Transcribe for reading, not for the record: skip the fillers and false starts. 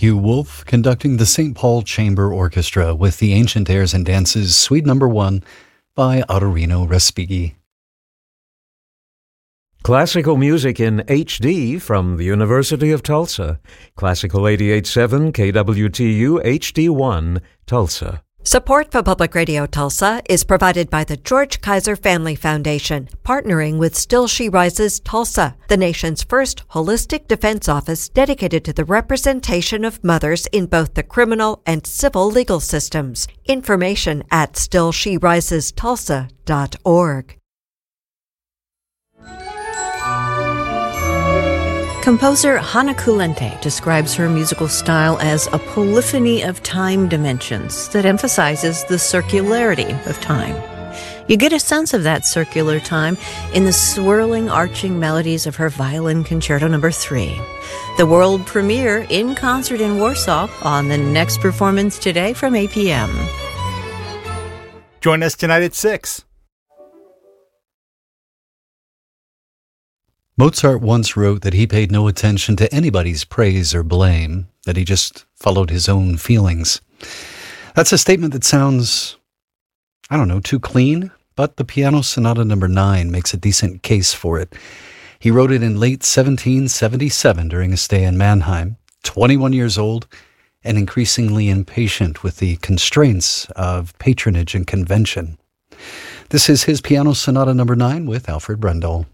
Hugh Wolf conducting the St. Paul Chamber Orchestra with the Ancient Airs and Dances Suite No. 1 by Ottorino Respighi. Classical music in HD from the University of Tulsa. Classical 88.7 KWTU HD1, Tulsa. Support for Public Radio Tulsa is provided by the George Kaiser Family Foundation, partnering with Still She Rises Tulsa, the nation's first holistic defense office dedicated to the representation of mothers in both the criminal and civil legal systems. Information at stillsherisestulsa.org. Composer Hana Kulente describes her musical style as a polyphony of time dimensions that emphasizes the circularity of time. You get a sense of that circular time in the swirling, arching melodies of her Violin Concerto No. 3. The world premiere in concert in Warsaw on the next performance today from 8 p.m. Join us tonight at 6. Mozart once wrote that he paid no attention to anybody's praise or blame, that he just followed his own feelings. That's a statement that sounds, too clean, but the Piano Sonata No. 9 makes a decent case for it. He wrote it in late 1777 during a stay in Mannheim, 21 years old, and increasingly impatient with the constraints of patronage and convention. This is his Piano Sonata No. 9 with Alfred Brendel.